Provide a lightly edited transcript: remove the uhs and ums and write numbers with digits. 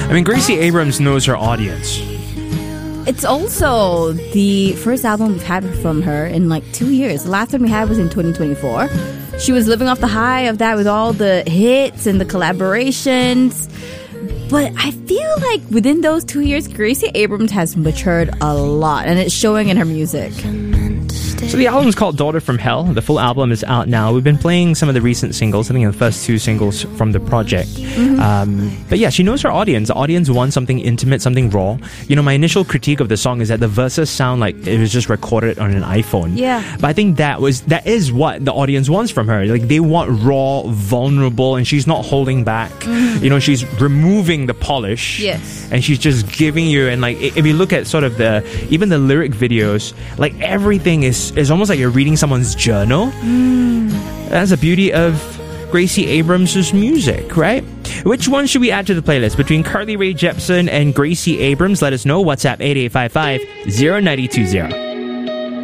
I mean, Gracie Abrams knows her audience. It's also the first album we've had from her in like 2 years. The last one we had was in 2024. She was living off the high of that with all the hits and the collaborations. But I feel like within those 2 years, Gracie Abrams has matured a lot, and it's showing in her music. So the album is called Daughter from Hell. The full album is out now. We've been playing some of the recent singles. I think the first 2 singles from the project. But yeah, she knows her audience. The audience wants something intimate, something raw. You know, my initial critique of the song is that the verses sound like it was just recorded on an iPhone. Yeah. But I think that is what the audience wants from her. Like, they want raw, vulnerable, and she's not holding back. You know, she's removing the polish. Yes. And she's just giving you, and like, if you look at sort of even the lyric videos, like everything is almost like you're reading someone's journal. That's the beauty of Gracie Abrams' music, right? Which one should we add to the playlist? Between Carly Rae Jepsen and Gracie Abrams, let us know. WhatsApp 8855 0920.